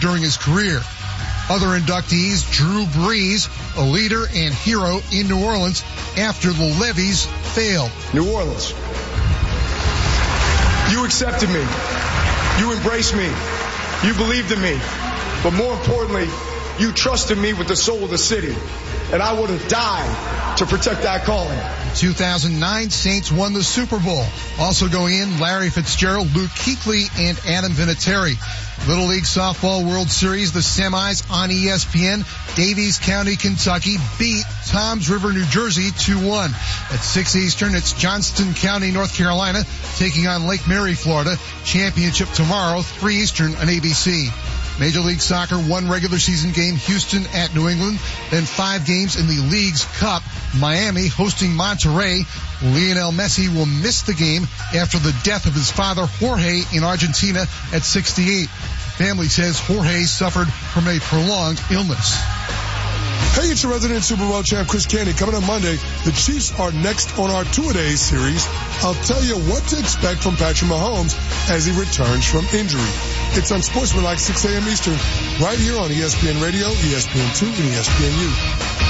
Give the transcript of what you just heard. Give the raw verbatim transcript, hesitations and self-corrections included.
during his career. Other inductees, Drew Brees, a leader and hero in New Orleans after the levees failed. New Orleans, you accepted me. You embraced me. You believed in me. But more importantly, you trusted me with the soul of the city. And I would have died to protect that calling. two thousand nine, Saints won the Super Bowl. Also going in, Larry Fitzgerald, Luke Kuechly, and Adam Vinatieri. Little League Softball World Series, the semis on E S P N. Davies County, Kentucky beat Toms River, New Jersey two one. At six Eastern, it's Johnston County, North Carolina, taking on Lake Mary, Florida. Championship tomorrow, three Eastern on A B C. Major League Soccer, one regular season game, Houston at New England, then five games in the League's Cup, Miami hosting Monterrey. Lionel Messi will miss the game after the death of his father, Jorge, in Argentina at sixty-eight. Family says Jorge suffered from a prolonged illness. Hey, it's your resident Super Bowl champ, Chris Candy. Coming on Monday, the Chiefs are next on our Two-A-Days series. I'll tell you what to expect from Patrick Mahomes as he returns from injury. It's on Sportsmanlike, six a.m. Eastern, right here on E S P N Radio, E S P N two, and E S P N U.